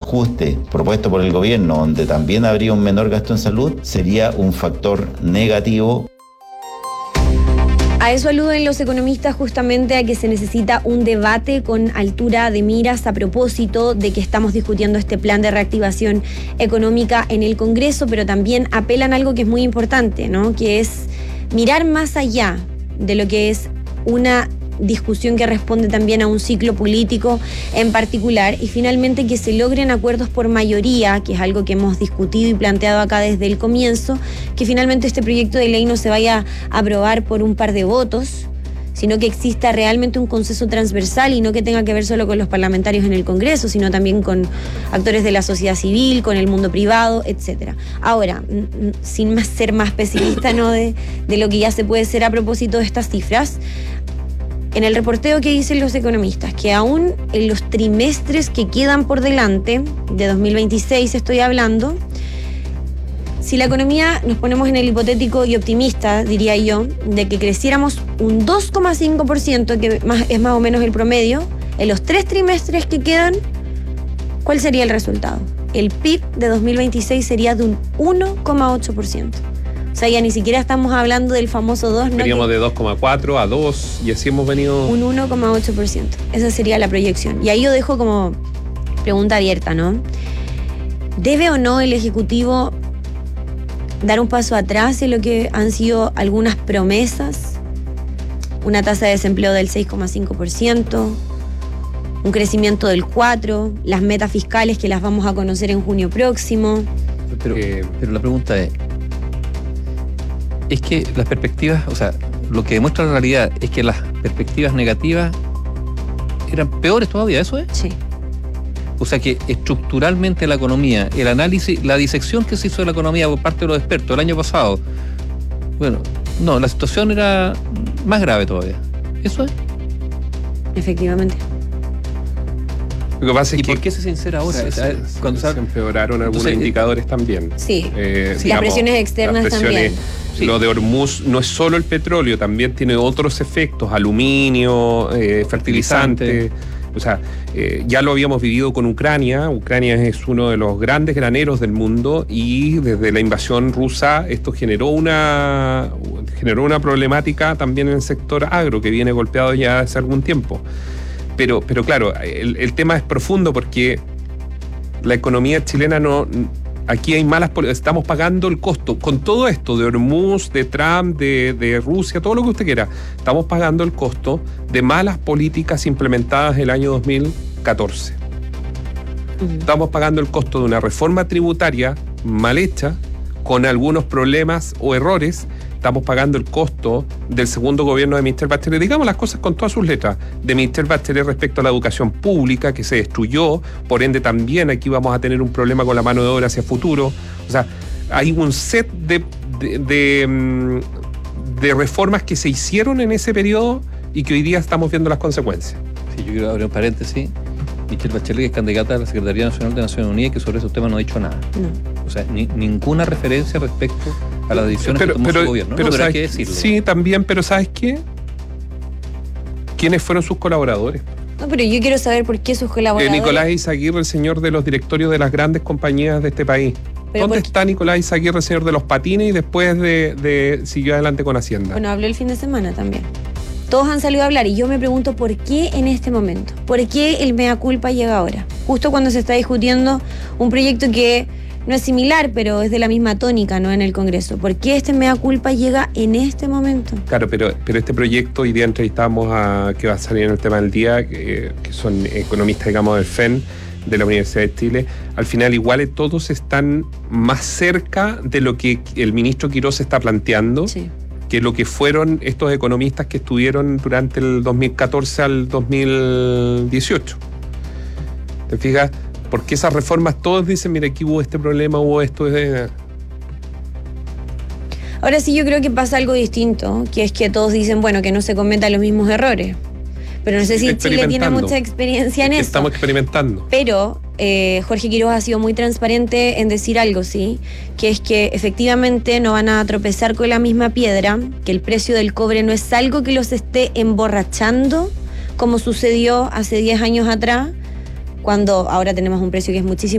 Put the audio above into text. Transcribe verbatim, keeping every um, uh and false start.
ajuste propuesto por el gobierno, donde también habría un menor gasto en salud, sería un factor negativo. A eso aluden los economistas, justamente a que se necesita un debate con altura de miras a propósito de que estamos discutiendo este plan de reactivación económica en el Congreso, pero también apelan a algo que es muy importante, ¿no? Que es mirar más allá de lo que es una discusión que responde también a un ciclo político en particular, y finalmente que se logren acuerdos por mayoría, que es algo que hemos discutido y planteado acá desde el comienzo, que finalmente este proyecto de ley no se vaya a aprobar por un par de votos, sino que exista realmente un consenso transversal y no que tenga que ver solo con los parlamentarios en el Congreso, sino también con actores de la sociedad civil, con el mundo privado, etcétera. Ahora, sin más ser más pesimista, ¿no? de, de lo que ya se puede ser a propósito de estas cifras, en el reporteo que dicen los economistas, que aún en los trimestres que quedan por delante, de dos mil veintiséis estoy hablando, si la economía nos ponemos en el hipotético y optimista, diría yo, de que creciéramos un dos coma cinco por ciento, que más, es más o menos el promedio, en los tres trimestres que quedan, ¿cuál sería el resultado? El P I B de dos mil veintiséis sería de un uno coma ocho por ciento. O sea, ya ni siquiera estamos hablando del famoso dos, ¿no? Veníamos de dos coma cuatro a dos y así hemos venido... Un uno coma ocho por ciento. Esa sería la proyección. Y ahí yo dejo como pregunta abierta, ¿no? ¿Debe o no el Ejecutivo dar un paso atrás en lo que han sido algunas promesas? Una tasa de desempleo del seis coma cinco por ciento, un crecimiento del cuatro por ciento, las metas fiscales que las vamos a conocer en junio próximo. Pero, eh, pero la pregunta es... Es que las perspectivas, o sea, lo que demuestra la realidad es que las perspectivas negativas eran peores todavía, ¿eso es? Sí. O sea que estructuralmente la economía, el análisis, la disección que se hizo de la economía por parte de los expertos el año pasado, bueno, no, la situación era más grave todavía. ¿Eso es? Efectivamente. Lo que pasa es ¿Y que por qué se sincera ahora? Se, O sea, se, cuando se empeoraron algunos Entonces, indicadores también. Sí, eh, las digamos, presiones externas las presiones, también. Sí. Lo de Hormuz no es solo el petróleo, también tiene otros efectos, aluminio, eh, fertilizante. O sea, eh, ya lo habíamos vivido con Ucrania. Ucrania es uno de los grandes graneros del mundo y desde la invasión rusa esto generó una, generó una problemática también en el sector agro que viene golpeado ya hace algún tiempo. Pero, pero claro, el, el tema es profundo porque la economía chilena no... Aquí hay malas... Estamos pagando el costo. Con todo esto de Hormuz, de Trump, de, de Rusia, todo lo que usted quiera, estamos pagando el costo de malas políticas implementadas el año dos mil catorce. Uh-huh. Estamos pagando el costo de una reforma tributaria mal hecha, con algunos problemas o errores. Estamos pagando el costo del segundo gobierno de Michelle Bachelet, digamos las cosas con todas sus letras, de Michelle Bachelet respecto a la educación pública, que se destruyó, por ende también aquí vamos a tener un problema con la mano de obra hacia futuro. O sea, hay un set de, de, de, de reformas que se hicieron en ese periodo y que hoy día estamos viendo las consecuencias. Sí, yo quiero abrir un paréntesis. Michelle Bachelet es candidata a la Secretaría Nacional de Naciones Unidas, que sobre esos temas no ha dicho nada. No. O sea, ni, ninguna referencia respecto a las decisiones pero, que tomó pero, su gobierno. Pero, no, pero hay que decirlo. Sí, también, pero ¿sabes qué? ¿Quiénes fueron sus colaboradores? No, pero yo quiero saber por qué sus colaboradores... Eh, Nicolás Izaguirre, el señor de los directorios de las grandes compañías de este país. Pero ¿dónde está Nicolás Izaguirre, el señor de los patines, y después de, de siguió adelante con Hacienda? Bueno, habló el fin de semana también. Todos han salido a hablar y yo me pregunto por qué en este momento, por qué el mea culpa llega ahora, justo cuando se está discutiendo un proyecto que no es similar, pero es de la misma tónica, ¿no? En el Congreso. ¿Por qué este mea culpa llega en este momento? Claro, pero, pero este proyecto, hoy día entrevistamos a, que va a salir en el tema del día, que, que son economistas, digamos, del F E N, de la Universidad de Chile, al final igual todos están más cerca de lo que el ministro Quirós está planteando. Sí. Que lo que fueron estos economistas que estuvieron durante el dos mil catorce al dos mil dieciocho. ¿Te fijas? Porque esas reformas todos dicen, mira, aquí hubo este problema, hubo esto. Eh. Ahora sí yo creo que pasa algo distinto, que es que todos dicen, bueno, que no se cometan los mismos errores. Pero no sé si Chile tiene mucha experiencia en eso. Estamos experimentando. Pero eh, Jorge Quirós ha sido muy transparente en decir algo, ¿sí? Que es que efectivamente no van a tropezar con la misma piedra, que el precio del cobre no es algo que los esté emborrachando, como sucedió hace diez años atrás, cuando ahora tenemos un precio que es muchísimo